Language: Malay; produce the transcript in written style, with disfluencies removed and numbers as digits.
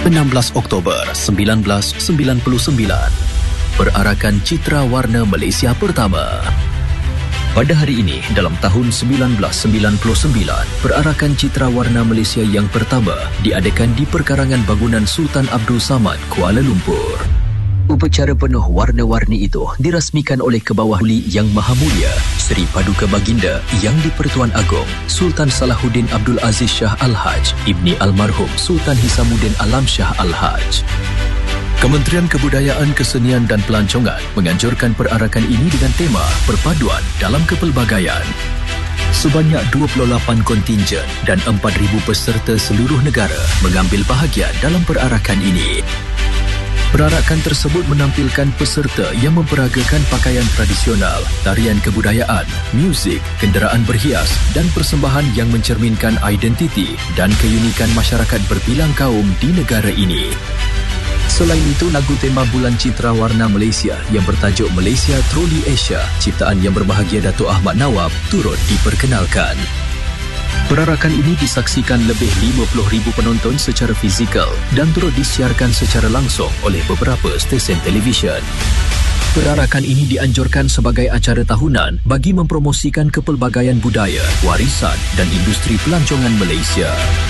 16 Oktober 1999, perarakan Citra Warna Malaysia pertama. Pada hari ini, dalam tahun 1999, perarakan Citra Warna Malaysia yang pertama diadakan di perkarangan bangunan Sultan Abdul Samad, Kuala Lumpur. Upacara penuh warna-warni itu dirasmikan oleh Kebawahuli Yang Maha Mulia Seri Paduka Baginda Yang di-Pertuan Agong Sultan Salahuddin Abdul Aziz Shah Al-Haj Ibni Almarhum Sultan Hisamuddin Alam Shah Al-Haj. Kementerian Kebudayaan, Kesenian dan Pelancongan menganjurkan perarakan ini dengan tema Perpaduan dalam Kepelbagaian. Sebanyak 28 kontingen dan 4,000 peserta seluruh negara mengambil bahagian dalam perarakan ini. Perarakan tersebut menampilkan peserta yang memperagakan pakaian tradisional, tarian kebudayaan, muzik, kenderaan berhias dan persembahan yang mencerminkan identiti dan keunikan masyarakat berbilang kaum di negara ini. Selain itu, lagu tema Bulan Citra Warna Malaysia yang bertajuk Malaysia Truly Asia, ciptaan yang berbahagia Datuk Ahmad Nawab, turut diperkenalkan. Perarakan ini disaksikan lebih 50,000 penonton secara fizikal dan turut disiarkan secara langsung oleh beberapa stesen televisyen. Perarakan ini dianjurkan sebagai acara tahunan bagi mempromosikan kepelbagaian budaya, warisan dan industri pelancongan Malaysia.